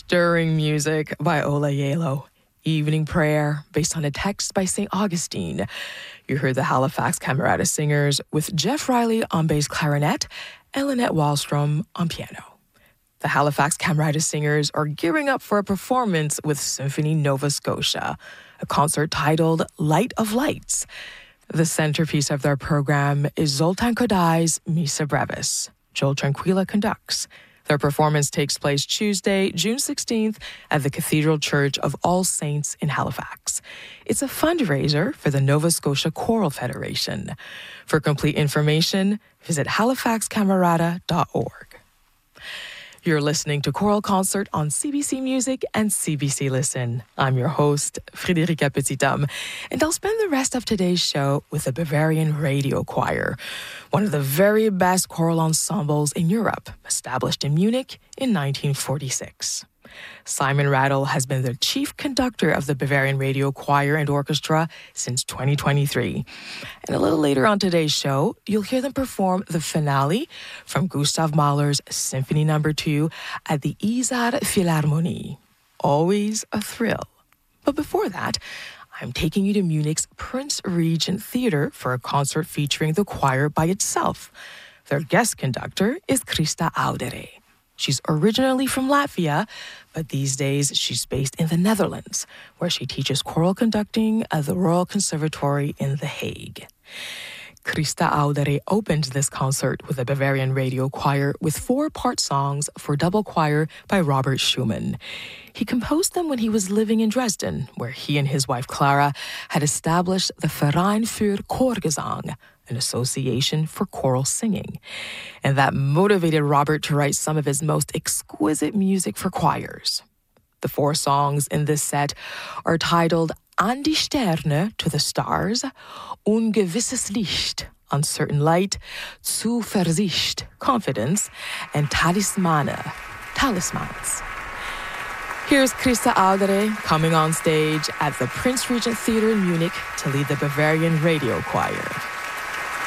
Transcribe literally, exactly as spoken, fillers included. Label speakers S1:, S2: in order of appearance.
S1: Stirring music by Ola Yelo. Evening prayer based on a text by Saint Augustine. You heard the Halifax Camerata Singers with Jeff Riley on bass clarinet and Lynette Wallstrom on piano. The Halifax Camerata Singers are gearing up for a performance with Symphony Nova Scotia, a concert titled Light of Lights. The centerpiece of their program is Zoltan Kodai's Missa Brevis. Joel Tranquilla conducts. Their performance takes place Tuesday, June sixteenth at the Cathedral Church of All Saints in Halifax. It's a fundraiser for the Nova Scotia Choral Federation. For complete information, visit halifax camerata dot org. You're listening to Choral Concert on C B C Music and C B C Listen. I'm your host, Frédérica Petithomme, and I'll spend the rest of today's show with the Bavarian Radio Choir, one of the very best choral ensembles in Europe, established in Munich in nineteen forty-six. Simon Rattle has been the chief conductor of the Bavarian Radio Choir and Orchestra since twenty twenty-three. And a little later on today's show, you'll hear them perform the finale from Gustav Mahler's Symphony Number two at the Isar Philharmonie. Always a thrill. But before that, I'm taking you to Munich's Prince Regent Theatre for a concert featuring the choir by itself. Their guest conductor is Christa Audere. She's originally from Latvia, but these days she's based in the Netherlands, where she teaches choral conducting at the Royal Conservatory in The Hague. Christa Audere opened this concert with the Bavarian Radio Choir with four-part songs for double choir by Robert Schumann. He composed them when he was living in Dresden, where he and his wife Clara had established the Verein für Chorgesang, an association for choral singing. And that motivated Robert to write some of his most exquisite music for choirs. The four songs in this set are titled An die Sterne, to the stars, Ungewisses Licht, uncertain light, Zuversicht, confidence, and Talismane, talismans. Here's Christa Audere coming on stage at the Prince Regent Theatre in Munich to lead the Bavarian Radio Choir.